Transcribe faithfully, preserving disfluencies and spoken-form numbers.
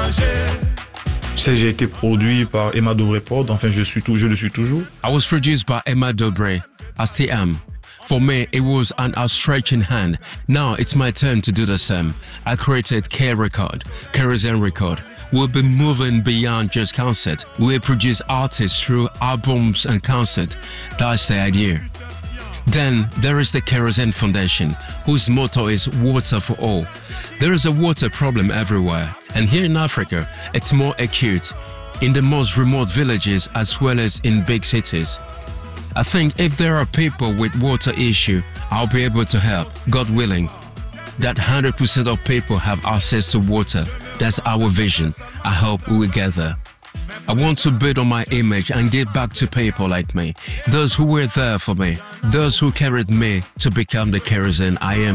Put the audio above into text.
Tu sais, j'ai été produit par Emma Dobré-Pod, enfin je, suis tout, je le suis toujours. I was produced by Emma Dobre. I still am. For me, it was an outstretching hand. Now it's my turn to do the same. I created K Record, Kerosene Record. We'll be moving beyond just concert. We produce artists through albums and concert. That's the idea. Then there is the Kerosene Foundation, whose motto is water for all. There is a water problem everywhere, and here in Africa, it's more acute, in the most remote villages as well as in big cities. I think if there are people with water issue, I'll be able to help, God willing. That one hundred percent of people have access to water. That's our vision. I hope we will get there. I want to build on my image and give back to people like me, those who were there for me, those who carried me to become the kerosene I am